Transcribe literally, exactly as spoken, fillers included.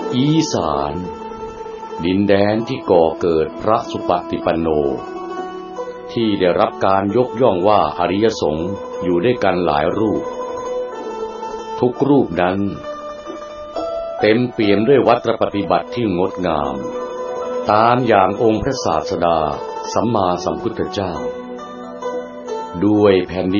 อีสานดินแดนที่ก่อเกิดพระสุปฏิปันโนที่ได้รับการยกย่องว่าอริยสงฆ์อยู่ด้วยกันหลายรูปทุกรูปนั้นเต็มเปี่ยมด้วยวัตรปฏิบัติที่งดงามตามอย่างองค์พระศาสดาสัมมาสัมพุทธเจ้าด้วยแผ่นดิน